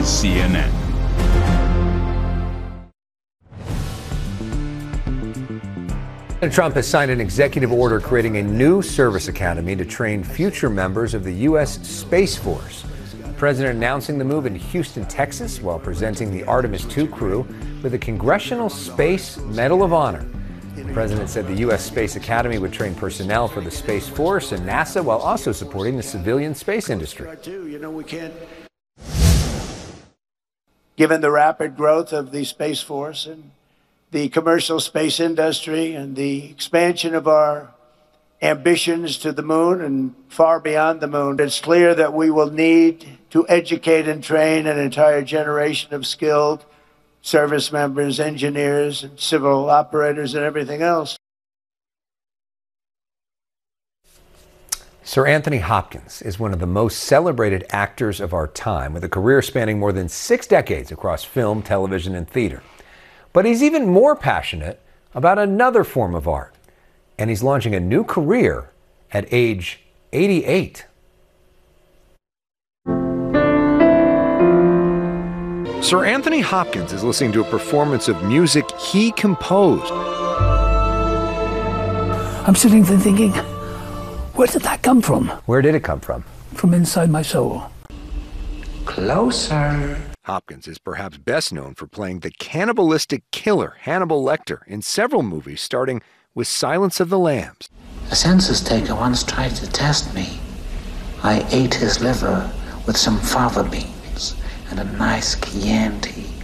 CNN. President Trump has signed an executive order creating a new service academy to train future members of the U.S. Space Force. The president announcing the move in Houston, Texas, while presenting the Artemis II crew with a Congressional Space Medal of Honor. The president said the U.S. Space Academy would train personnel for the Space Force and NASA while also supporting the civilian space industry. Given the rapid growth of the Space Force and the commercial space industry and the expansion of our ambitions to the moon and far beyond the moon, it's clear that we will need to educate and train an entire generation of skilled service members, engineers, and civil operators, and everything else. Sir Anthony Hopkins is one of the most celebrated actors of our time, with a career spanning more than 6 decades across film, television, and theater. But he's even more passionate about another form of art, and he's launching a new career at age 88. Sir Anthony Hopkins is listening to a performance of music he composed. I'm sitting there thinking, where did that come from? Where did it come from? From inside my soul. Closer. Hopkins is perhaps best known for playing the cannibalistic killer Hannibal Lecter in several movies, starting with Silence of the Lambs. A census taker once tried to test me. I ate his liver with some fava beans and a nice Chianti.